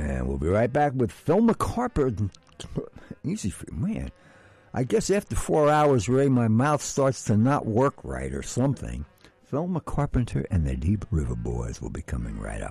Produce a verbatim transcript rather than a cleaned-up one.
And we'll be right back with Thelma Carpenter. Easy for man. I guess after four hours, Ray, my mouth starts to not work right or something. Thelma Carpenter and the Deep River Boys will be coming right up.